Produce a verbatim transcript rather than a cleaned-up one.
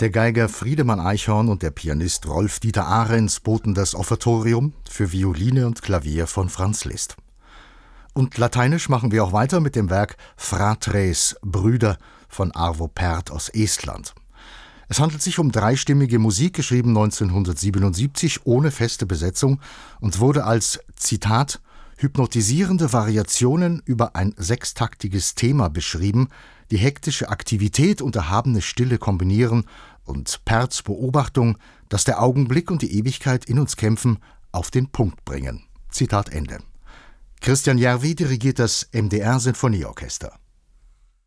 Der Geiger Friedemann Eichhorn und der Pianist Rolf-Dieter Ahrens boten das Offertorium für Violine und Klavier von Franz Liszt. Und lateinisch machen wir auch weiter mit dem Werk Fratres, Brüder von Arvo Pärt aus Estland. Es handelt sich um dreistimmige Musik, geschrieben neunzehnhundertsiebenundsiebzig, ohne feste Besetzung und wurde als, Zitat, hypnotisierende Variationen über ein sechstaktiges Thema beschrieben, die hektische Aktivität und erhabene Stille kombinieren und Pärts Beobachtung, dass der Augenblick und die Ewigkeit in uns kämpfen, auf den Punkt bringen. Zitat Ende. Christian Järvi dirigiert das M D R Sinfonieorchester.